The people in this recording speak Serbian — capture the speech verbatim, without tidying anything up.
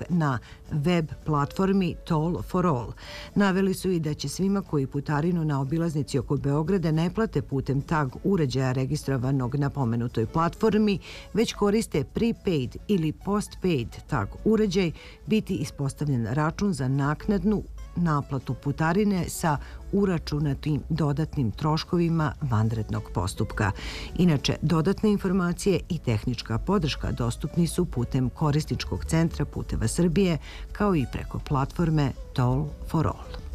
na web platformi Toll for All. Naveli su i da će svima koji putarinu na obilaznici oko Beograda ne plate putem tag uređaja registrovanog na pomenutoj platformi, već koriste prepaid ili postpaid tag uređaj, biti ispostavljen račun za naknadnu naplatu putarine sa uračunatim dodatnim troškovima vanrednog postupka. Inače, dodatne informacije i tehnička podrška dostupni su putem korisničkog centra Puteva Srbije, kao i preko platforme Toll for All.